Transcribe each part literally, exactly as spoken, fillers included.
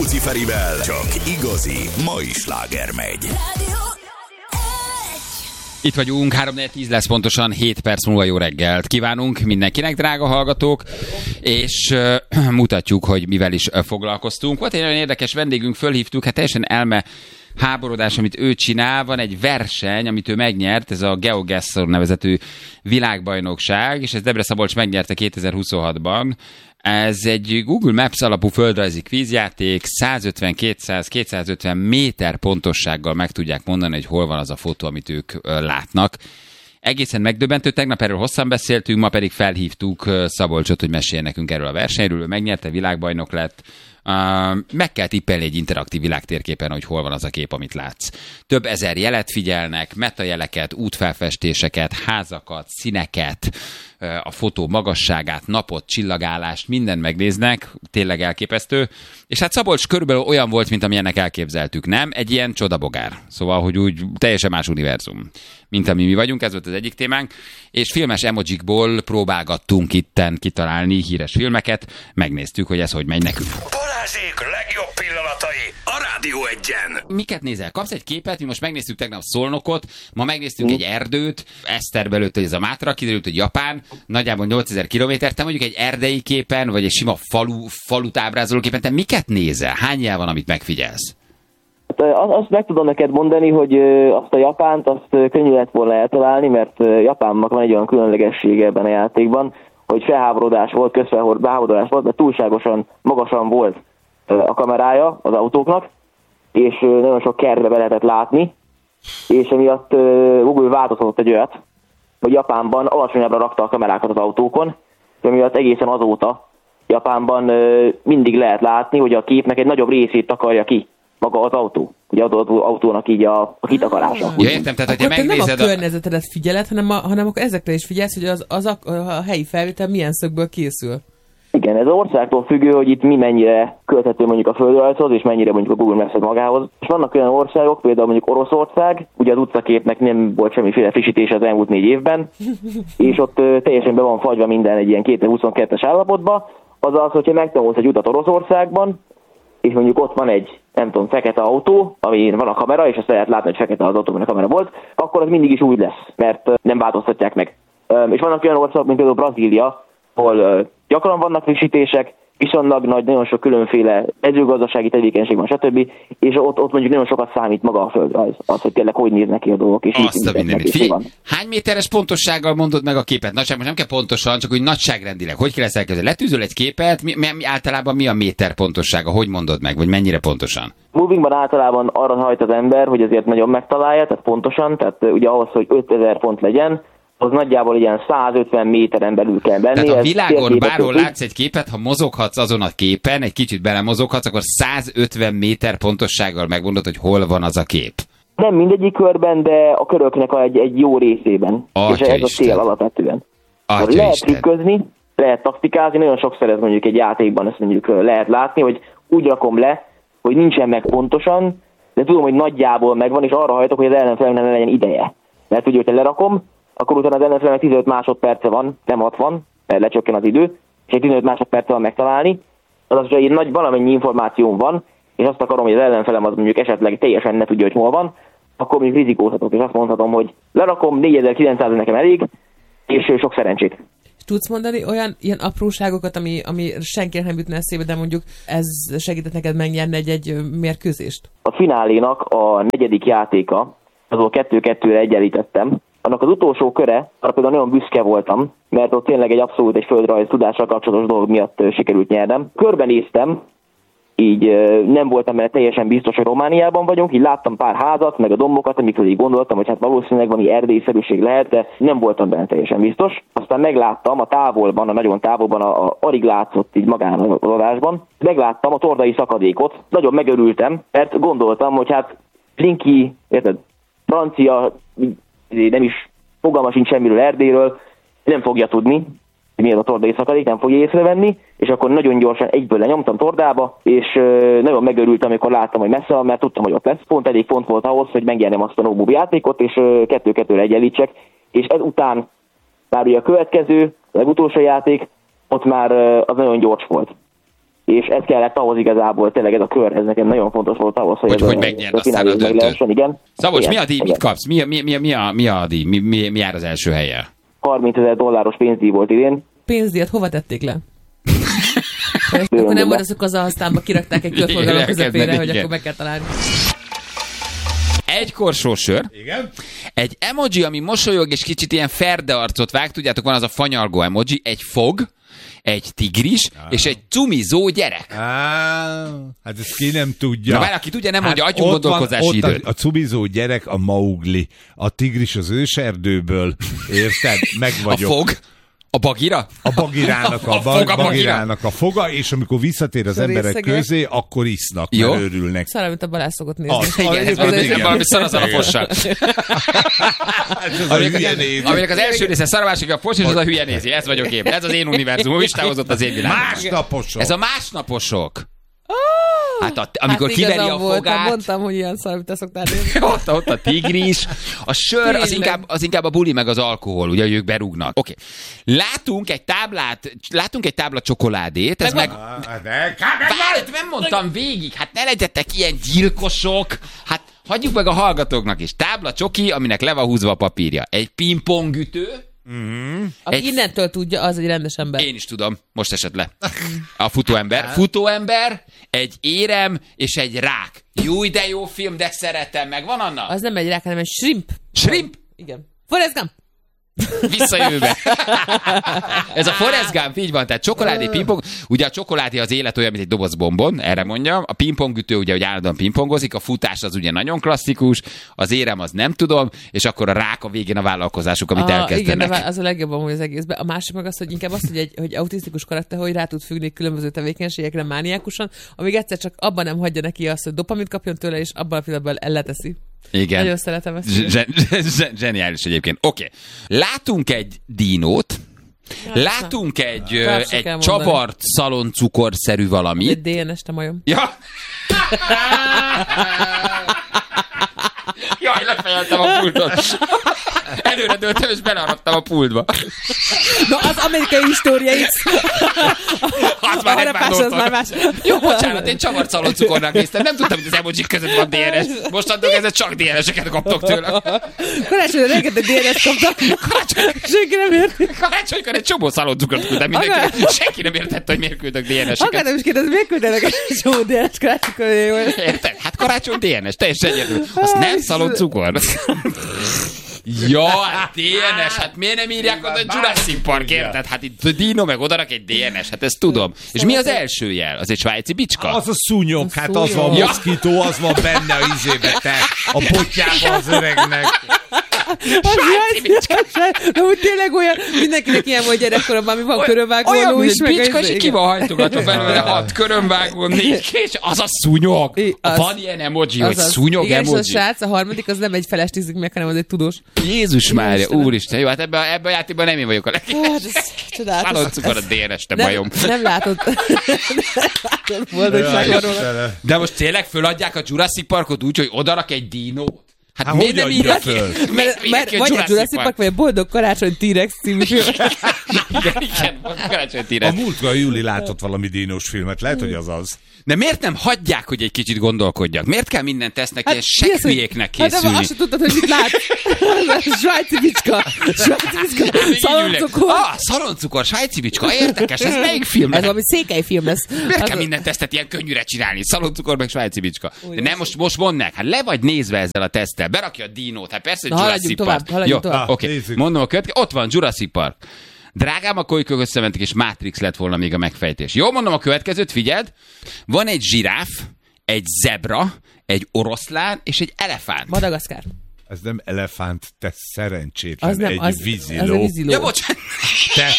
Rádióci Ferivel csak igazi mai sláger megy. Itt vagyunk, három négy tíz lesz pontosan, hét perc múlva jó reggelt kívánunk mindenkinek, drága hallgatók, és uh, mutatjuk, hogy mivel is uh, foglalkoztunk. Volt egy nagyon érdekes vendégünk, fölhívtuk, hát teljesen elme háborodás, amit ő csinál, van egy verseny, amit ő megnyert, ez a GeoGuessr nevezetű világbajnokság, és ez Debre-Szabolcs megnyerte kétezer-huszonhatban. Ez egy Google Maps alapú földrajzi kvízjáték, százötven, kétszáz, kétszázötven méter pontossággal meg tudják mondani, hogy hol van az a fotó, amit ők látnak. Egészen megdöbbentő, tegnap erről hosszan beszéltünk, ma pedig felhívtuk Szabolcsot, hogy meséljen nekünk erről a versenyről, ő megnyerte, világbajnok lett. Uh, meg kell tippelni egy interaktív világtérképen, hogy hol van az a kép, amit látsz. Több ezer jelet figyelnek, metajeleket, útfelfestéseket, házakat, színeket, uh, a fotó magasságát, napot, csillagálást, mindent megnéznek, tényleg elképesztő. És hát Szabolcs körülbelül olyan volt, mint amilyennek elképzeltük, nem? Egy ilyen csodabogár. Szóval, hogy úgy teljesen más univerzum, mint ami mi vagyunk, ez volt az egyik témánk. És filmes emojikból próbálgattunk itten kitalálni híres filmeket, megnéztük, hogy ez hogy megy nekünk. Balázsék legjobb pillanatai a Rádió egyen. Miket nézel? Kapsz egy képet, mi most megnéztük tegnap Szolnokot, ma megnéztünk mm. egy erdőt, Eszter belőtt, hogy ez a Mátra, kiderült, hogy Japán, nagyjából nyolcezer kilométer, te mondjuk egy erdei képen, vagy egy sima falu, falut ábrázoló képen, te miket nézel? Hány jel van, amit megfigyelsz? Azt meg tudom neked mondani, hogy azt a Japánt, azt könnyű lett volna eltalálni, mert Japánnak van egy olyan különlegessége ebben a játékban, hogy felháborodás volt, közfelháborodás volt, mert túlságosan magasan volt a kamerája az autóknak, és nagyon sok kertbe be lehetett látni, és emiatt Google változtatott egy olyat, hogy Japánban alacsonyabbra rakta a kamerákat az autókon, és emiatt egészen azóta Japánban mindig lehet látni, hogy a képnek egy nagyobb részét takarja ki maga az autó. Ugye az autónak így a, a kitakarása. Ja, értem, tehát akkor te megnézed... nem a környezetedet figyeled, hanem, a, hanem akkor ezekre is figyelsz, hogy az, az a, a helyi felvétel milyen szögből készül. Igen, ez az országtól függő, hogy itt mi mennyire költhető mondjuk a földrajzhoz, és mennyire mondjuk a Google Maps magához. És vannak olyan országok, például mondjuk Oroszország, ugye az utcaképnek nem volt semmiféle frissítés az elmúlt négy évben, és ott ö, teljesen be van fagyva minden egy ilyen kétezer-huszonkettes állapotba, azaz, hogyha megtanulsz egy utat Oroszországban, és mondjuk ott van egy, nem tudom, fekete autó, amin van a kamera, és azt lehet látni, hogy fekete az autó, amin a kamera volt, akkor az mindig is úgy lesz, mert nem változtatják meg. És vannak olyan országok, mint például Brazília, ahol gyakran vannak frissítések, viszonylag nagy, nagyon sok különféle mezőgazdasági tevékenység van, stb. És ott, ott mondjuk nagyon sokat számít maga a földrajz, az, hogy tényleg hogy néznek ki a dolgok. És azt a mindenit. Figyelj, hány méteres pontossággal mondod meg a képet? Nagyság, most nem kell pontosan, csak úgy nagyságrendileg. Hogy kell ezt elkezdeni? Letűzöl egy képet, mi, mi, általában mi a méter pontossága? Hogy mondod meg, vagy mennyire pontosan? Movingban általában arra hajt az ember, hogy azért nagyon megtalálja, tehát pontosan, tehát ugye ahhoz, hogy ötezer pont legyen, az nagyjából ilyen százötven méteren belül kell benni. Tehát a világon bárhol látsz egy képet, ha mozoghatsz azon a képen, egy kicsit belemozoghatsz, akkor százötven méter pontossággal megmondod, hogy hol van az a kép. Nem mindegyik körben, de a köröknek egy, egy jó részében. Atya és ez Isten. a cél alapvetően. Atya lehet Isten. trükközni, lehet taktikázni, nagyon sokszor ez mondjuk egy játékban ezt mondjuk lehet látni, hogy úgy rakom le, hogy nincsen meg pontosan, de tudom, hogy nagyjából megvan, és arra hajtok, hogy az ellenfelemnek ne legyen ideje. Mert ugye, hogyha lerakom, akkor utána az ellenfelemnek tizenöt másodperce van, nem hatvan, mert lecsökken az idő, és egy tizenöt másodperce van megtalálni. Azaz, hogyha egy nagy valamennyi információm van, és azt akarom, hogy az ellenfelem az mondjuk esetleg teljesen ne tudja, hogy hol van, akkor mondjuk rizikózhatok, és azt mondhatom, hogy lerakom, négyezer-kilencszáz nekem elég, és sok szerencsét. Tudsz mondani olyan ilyen apróságokat, ami, ami senkinek nem jutna eszébe, de mondjuk ez segített neked megnyerni egy-egy mérkőzést? A finálénak a negyedik játéka, azon kettő-kettőre egyenlítettem. Annak az utolsó köre, arra például nagyon büszke voltam, mert ott tényleg egy abszolút egy földrajz tudással kapcsolatos dolog miatt sikerült nyernem. Körbenéztem, így nem voltam benne teljesen biztos, hogy Romániában vagyunk, így láttam pár házat, meg a dombokat, amikről így gondoltam, hogy hát valószínűleg valami erdélyszerűség lehet, de nem voltam benne teljesen biztos. Aztán megláttam a távolban, a nagyon távolban, a, a alig látszott így magán az adásban, megláttam a tordai szakadékot, nagyon megörültem, mert gondoltam, hogy hát Blinky, érted, francia, nem is fogalma sincs semmiről Erdélyről, nem fogja tudni, hogy mi az a tordai szakadék, nem fogja észrevenni, és akkor nagyon gyorsan egyből lenyomtam tordába, és euh, nagyon megörültem, amikor láttam, hogy messze van, mert tudtam, hogy ott lesz. Pont elég pont volt ahhoz, hogy megnyernem azt a no-move játékot, és euh, kettő-kettőre egyenlítsek, és ezután már ugye a következő, a legutolsó játék, ott már euh, az nagyon gyors volt. és ez kellett ahhoz igazából, tényleg ez a kör, ez nekem nagyon fontos volt ahhoz, hogy, hogy, ez hogy a, megnyerd a aztán a finálé meg lehessen, igen. Szabolcs, igen, mi a díj, igen. mit kapsz? Mi, mi, mi, mi, a, mi a díj? Mi, mi, mi jár az első helyen? harmincezer dolláros pénzdíj volt idén. Pénzdíjat hova tették le? Akkor nem volt azok az aztánba kirakták egy körforgalom közepére, hogy akkor meg kell találni. Egy korsó sör. Igen. Egy emoji, ami mosolyog és kicsit ilyen ferde arcot vág, tudjátok, van az a fanyalgó emoji, egy fog, egy tigris, ah. és egy cumizó gyerek. Á, hát ezt ki nem tudja. Na bár, aki tudja, nem mondja, hát adjunk gondolkozási időt. A, a cumizó gyerek a Maugli, a tigris az őserdőből, érted? Meg vagyok. A fog? A bagira? A bagirának a, a, fog, a, bagirának a foga, és amikor visszatér az emberek közé, akkor isznak, jó? mert örülnek. Szar, amit a Balázs szokott nézni. Az, igen, ez valami, valami szar az alapossal. Aminek az első része szar, a másik a fos, és az a hülye nézi. Ez vagyok én. Ez az én univerzum. Istáhozott az én világom. Másnaposok. Ez a másnaposok. Hát a, amikor hát kiveri a volt, fogát... mondtam, hogy ilyen szar, amit te szoktál nézni. ott, ott a tigris, a sör, az inkább, az inkább a buli meg az alkohol, ugye, hogy ők berúgnak. Oké. Okay. Látunk egy táblát, látunk egy tábla csokoládét, ez meg... meg... Várj, nem mondtam végig, hát ne legyetek ilyen gyilkosok, hát hagyjuk meg a hallgatóknak is. Tábla csoki, aminek le van húzva a papírja. Egy pingpongütő, Mm-hmm. Aki egy... innentől tudja, az egy rendes ember. Én is tudom, most esett le. A futóember. Futóember, egy érem és egy rák. Jó, de jó film, de szeretem meg. Van Anna? Az nem egy rák, hanem egy shrimp. Shrimp? Igen. Forrest Gump. Visszajövőbe. Ez a Forrest Gump, így van, tehát csokoládé, pingpong. Ugye a csokoládé az élet olyan, mint egy doboz bombon, erre mondjam. A pingpongütő ugye, hogy állandóan pingpongozik, a futás az ugye nagyon klasszikus, az érem az nem tudom, és akkor a rák a végén a vállalkozásuk, amit a, elkezdenek. Igen, az a legjobb amúgy az egészben. A másik meg az, hogy inkább az, hogy egy hogy autisztikus karakter, hogy rá tud függni különböző tevékenységekre mániákusan, amíg egyszer csak abban nem hagyja neki azt, hogy dopamint kapjon tőle, és abban a pillanatban elleteszi. Igen. Nagyon szeretem ezt. Zse- zse- zseniális egyébként. Oké. Okay. Látunk egy dinót, ja, látunk egy, ö, egy csavart szaloncukorszerű valamit. Egy dé en es, te majom. Ja. Jaj, lefejeltem a pultot. Előre dőltem, és beleharaptam a pultba. Na, az amerikai história X. Az már nem már az már más. Jó, bocsánat, én csavart szaloncukornak néztem. Nem tudtam, hogy az emojik között van dé en es. Mostantól kezdve csak dé en es-eket kaptok tőle. Karácsonyra rengeteg dé en es kaptak. Senki nem érti. Karácsonykor egy csomó szaloncukrot küldtem mindenki. Senki nem értette, hogy miért küldök dé en es-eket. Akár nem is kérdez, miért küldenek egy csomó dé en es karácsonykor? Érted? Hát karácsony dé en es, teljesen egyedül. Azt nem szaloncukor. Jaj, dé en es, hát miért nem írják oda, hogy Jurassic Park, érted? Hát itt a Dino meg odarak egy dé en es, hát ezt tudom. És mi az első jel? Az egy svájci bicska? Az a szúnyog, hát az van, a moszkító, az van benne a izébe, te, a potyában az öregnek. Svájci bicska. De úgy tényleg olyan, mindenkinek ilyen volt gyerekkoromban, ami van körömvágó is. Olyan, bicska, és ki van hajtogatva belőle hat körömvágó, négy, és az a szúnyog. Van ilyen emoji, hogy szúnyog emoji. Igen, és a srác, a harmadik, az nem egy feles tízik meg, hanem az egy tudós. Jézus Mária, úristen, jó, hát ebben ebbe a játékban nem én vagyok a legjobb. Szaloncukor a dé en es, te bajom. Nem látod. De most tényleg föladják a Jurassic Parkot úgy, hogy odarak egy dinót? Hát, hát miért nem írja föl? Mert, mert vagy a Jurassic Park, vagy a Boldog Karácsony T-Rex című film. Igen, igen, Karácsony T-Rex. A múltkor Júli látott valami dínos filmet, lehet, hogy az az. De miért nem hagyják, hogy egy kicsit gondolkodjak? Miért kell minden tesznek hát, ilyen seggviéknek készülni? Hát de azt sem tudtad, hogy mit lát. Svájci bicska. Svájci bicska. Szaloncukor. Ah, szaloncukor, svájci bicska. Érdekes, ez melyik film? Ez valami székely film lesz. Miért kell minden tesztet ilyen könnyűre csinálni? Szaloncukor meg svájci bicska. De nem, most, most mondd meg. Hát le vagy nézve ezzel a teszttel. Berakja a dinót. Hát persze, hogy Jurassic Park. Haladjunk tovább. Oké, mondom a következő. Ott van Jurassic Park. Drágám, a kolykök összementek, és Matrix lett volna még a megfejtés. Jó, mondom a következőt, figyeld. Van egy zsiráf, egy zebra, egy oroszlán, és egy elefánt. Madagaszkár. Ez nem elefánt, te szerencsétlen, az nem, egy az, víziló. Az a víziló. Ja, bocsánat. Te...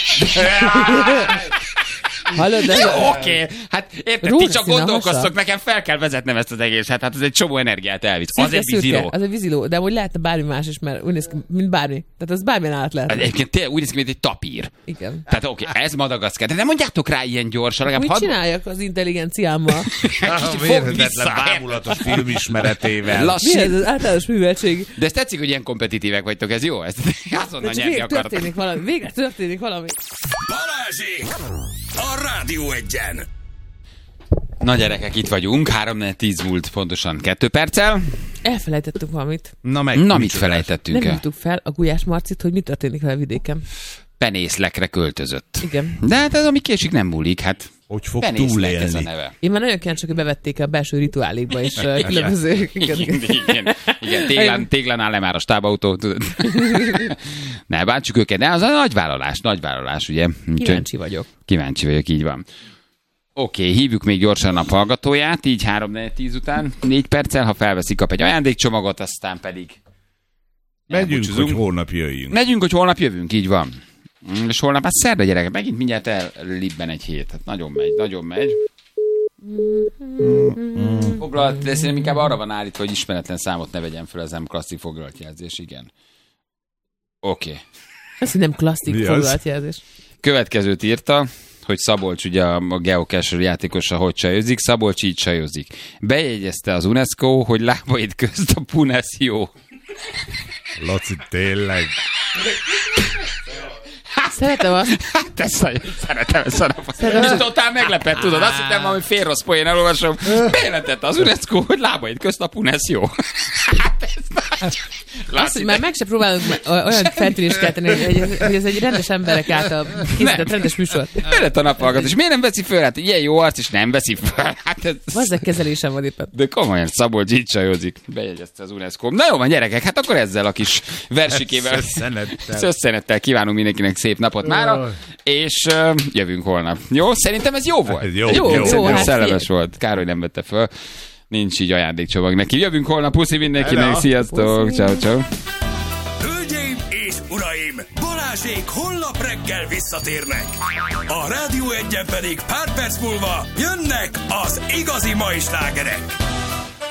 Hallod, de... Jó, oké. Okay. Hát érted, ti csak gondolkoztok, nekem fel kell vezetnem ezt az egészet. Hát ez egy csomó energiát elvisz. Az egy víziló. Az egy víziló, de amúgy lehetne bármi más is, mert úgy néz ki, mint bármi. Tehát az bármilyen állat lehet. Egyébként tényleg úgy néz ki, mint egy tapír. Igen. Tehát oké, okay, ez Madagaszkár. De nem mondjátok rá ilyen gyorsan. Mit had... csináljak az intelligenciámmal? Mérhetetlen bámulatos filmismeretével. Mi ez az általános műveltség? De ez tetszik, hogy ilyen kompetitívek vagytok, ez jó? Ezt azonnal nyerni akartok. Történik valami. Végre történik valami. Balázsék! A Rádió Egyen! Na gyerekek, itt vagyunk, három tíz múlt pontosan kettő perccel. Elfelejtettünk valamit. Na, meg, Na mit felejtettünk Nem el? hívtuk fel a Gulyás Marcit, hogy mi történik vele vidéken. Penészlekre költözött. Igen. De hát ez, ami késik, nem múlik, hát Hogy fog Penészlek ez a túlélni? neve. Én már nagyon kíváncsi, hogy bevették a belső rituálékba is uh, különböző... Igen, igen, igen. Téglán, téglán áll le már a stábautó. tudod. Ne bántsuk őket, de az a nagy vállalás, nagy vállalás, ugye? Kíváncsi vagyok. Kíváncsi vagyok, így van. Oké, okay, hívjuk még gyorsan a hallgatóját, így három tíz után, négy perccel, ha felveszik, kap egy ajándékcsomagot, aztán pedig Megyünk, elbúcsúzunk. hogy holnap jöjjünk. Megyünk, hogy holnap jövünk, így van. És holnap, hát szerda gyerekek, megint mindjárt ellibben egy hét. Hát nagyon megy, nagyon megy. Foglalt, de szerintem inkább arra van állítva, hogy ismeretlen számot ne vegyen fel, ez nem klasszik foglalatjelzés, igen. Oké. Okay. Ez nem klasszik Mi az? foglalatjelzés. Következőt írta, hogy Szabolcs, ugye a geocache játékosa, hogy csajozik, Szabolcs így csajozik. Bejegyezte az UNESCO, hogy lábaid közt a punasz jó. Laci, tényleg. Szeretem azt. Hát ezt nagyon szeretem, ezt a napot. És totál meglepett, tudod, azt hittem, hogy fél rossz poén elolvasom. Bejelentette az UNESCO, hogy lábaid közt a punasz jó. Hát ez nagy. Azt, hogy már meg se próbálunk olyan feltűnést kelteni, hogy, hogy, hogy ez egy rendes emberek által készített rendes műsor. Belet a naphallgat, és miért nem veszi föl? Hát ilyen jó arc, és nem veszi föl. Hát ez... Vazzeg kezelésem van éppen. De komolyan, Szabolcs így csajozik. Bejegyezte az UNESCO. Na jó van, gyerekek, hát akkor ezzel a kis versikével, Szösszenettel. szösszenettel kívánunk mindenkinek szép napot mára, és uh, jövünk holnap. Jó? Szerintem ez jó volt. Jó, Jó, jó. jó, Ez hát szellemes volt. Károly nem vette föl. Nincs így ajándékcsomag neki. Jövünk holnap, puszi mindenkinek. Hello. Sziasztok. Puszi. Ciao, ciao. Hölgyeim és uraim, Balázsék holnap reggel visszatérnek. A Rádió Egyen pedig pár perc múlva jönnek az igazi mai slágerek.